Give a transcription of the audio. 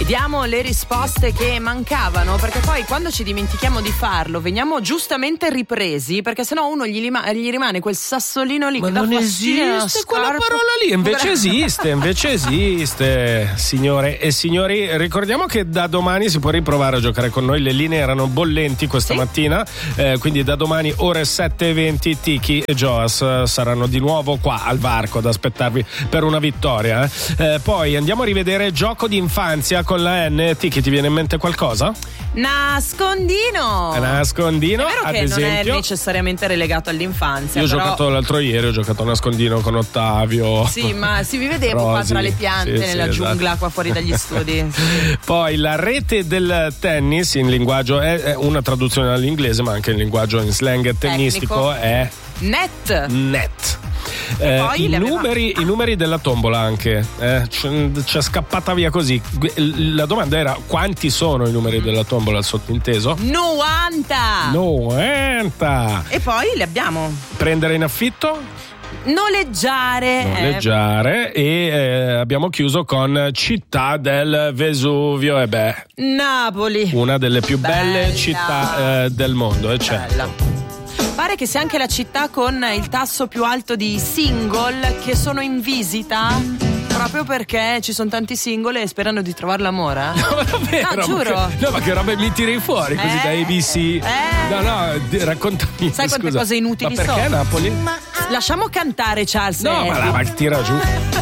Diamo le risposte che mancavano, perché poi quando ci dimentichiamo di farlo veniamo giustamente ripresi, perché sennò uno gli rimane quel sassolino lì. Ma che dà non fastidio esiste quella parola lì, invece esiste. Signore e signori, ricordiamo che da domani si può riprovare a giocare con noi. Le linee erano bollenti questa mattina, quindi da domani ore 7:20 Tiki e Joas saranno di nuovo qua al varco ad aspettarvi per una vittoria. Poi andiamo a rivedere Gioco di infanzia con la N. Tiki, ti viene in mente qualcosa? Nascondino. È vero ad che esempio, non è necessariamente relegato all'infanzia. io ho giocato l'altro ieri, ho giocato a nascondino con Ottavio. Sì, ma si vi vedevo qua tra le piante nella giungla, esatto, qua fuori dagli studi. Poi la rete del tennis in linguaggio è una traduzione all'inglese, ma anche in linguaggio in slang tennistico è net. I numeri della tombola anche c'è scappata via così. La domanda era: quanti sono i numeri della tombola, al sottinteso? 90. E poi li abbiamo: prendere in affitto, noleggiare e abbiamo chiuso con città del Vesuvio. Napoli, una delle più belle città del mondo, certo. Pare che sia anche la città con il tasso più alto di single che sono in visita, proprio perché ci sono tanti single e sperano di trovare l'amore. No, davvero? No, giuro. Ma che roba mi tiri fuori così da ABC? No, raccontami. Sai quante cose inutili sono? Ma perché Napoli? Lasciamo cantare Charles. No, ma tira giù.